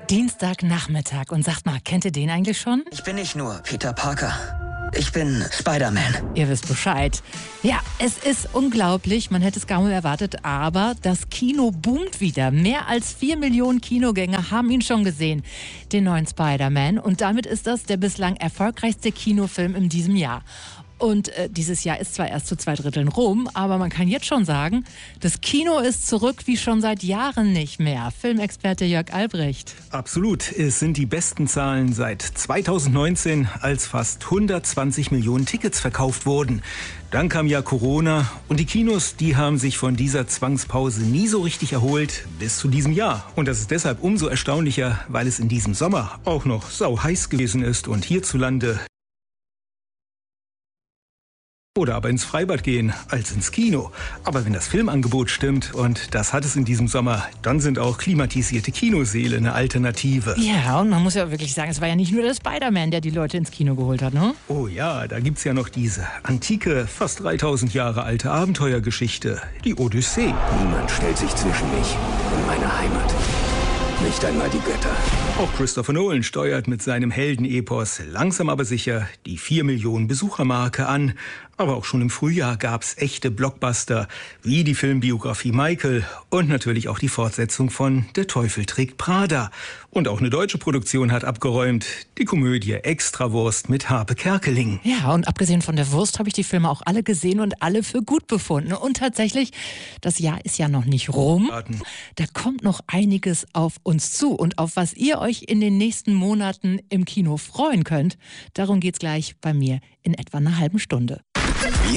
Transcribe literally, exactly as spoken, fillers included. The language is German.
Dienstagnachmittag. Und sagt mal, kennt ihr den eigentlich schon? Ich bin nicht nur Peter Parker. Ich bin Spider-Man. Ihr wisst Bescheid. Ja, es ist unglaublich, man hätte es kaum erwartet, aber das Kino boomt wieder. Mehr als vier Millionen Kinogänger haben ihn schon gesehen, den neuen Spider-Man. Und damit ist das der bislang erfolgreichste Kinofilm in diesem Jahr. Und äh, dieses Jahr ist zwar erst zu zwei Dritteln rum, aber man kann jetzt schon sagen, das Kino ist zurück wie schon seit Jahren nicht mehr. Filmexperte Jörg Albrecht. Absolut. Es sind die besten Zahlen seit zweitausendneunzehn, als fast hundertzwanzig Millionen Tickets verkauft wurden. Dann kam ja Corona und die Kinos, die haben sich von dieser Zwangspause nie so richtig erholt bis zu diesem Jahr. Und das ist deshalb umso erstaunlicher, weil es in diesem Sommer auch noch sau heiß gewesen ist und hierzulande oder aber ins Freibad gehen als ins Kino. Aber wenn das Filmangebot stimmt, und das hat es in diesem Sommer, dann sind auch klimatisierte Kinosäle eine Alternative. Ja, und man muss ja wirklich sagen, es war ja nicht nur der Spider-Man, der die Leute ins Kino geholt hat, ne? Oh ja, da gibt's ja noch diese antike, fast dreitausend Jahre alte Abenteuergeschichte, die Odyssee. Niemand stellt sich zwischen mich und meine Heimat. Nicht einmal die Götter. Auch Christopher Nolan steuert mit seinem Heldenepos langsam aber sicher die vier Millionen Besuchermarke an. Aber auch schon im Frühjahr gab's echte Blockbuster, wie die Filmbiografie Michael und natürlich auch die Fortsetzung von Der Teufel trägt Prada. Und auch eine deutsche Produktion hat abgeräumt, die Komödie Extrawurst mit Harpe Kerkeling. Ja, und abgesehen von der Wurst habe ich die Filme auch alle gesehen und alle für gut befunden. Und tatsächlich, das Jahr ist ja noch nicht rum. Da kommt noch einiges auf uns zu. Und auf was ihr euch in den nächsten Monaten im Kino freuen könnt, darum geht's gleich bei mir in etwa einer halben Stunde.